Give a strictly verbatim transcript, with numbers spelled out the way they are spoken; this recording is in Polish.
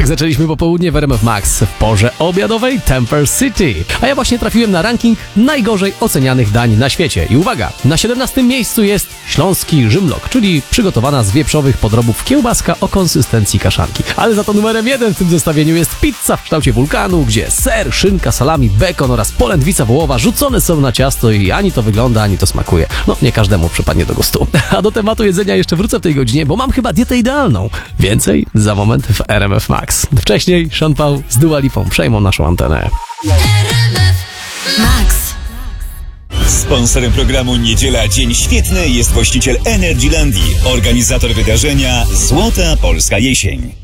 zaczęliśmy popołudnie w R M F Max w porze obiadowej Temper City. A ja właśnie trafiłem na ranking najgorzej ocenianych dań na świecie. I uwaga, na siedemnastym miejscu jest śląski Rzymlok, czyli przygotowana z wieprzowych podrobów kiełbaska o konsystencji kaszanki. Ale za to numerem jeden w tym zestawieniu jest pizza w kształcie wulkanu, gdzie ser, szynka, salami, bekon oraz polędwica wołowa rzucone są na ciasto i ani to wygląda, ani to smakuje. No, nie każdemu przypadnie do gustu. A do tematu jedzenia jeszcze wrócę w tej godzinie, bo mam chyba dietę idealną. Więcej za moment w R M F Max. Wcześniej Sean Paul z Dua Lipą przejmą naszą antenę. Max. Sponsorem programu Niedziela Dzień Świetny jest właściciel Energylandii, organizator wydarzenia Złota Polska Jesień.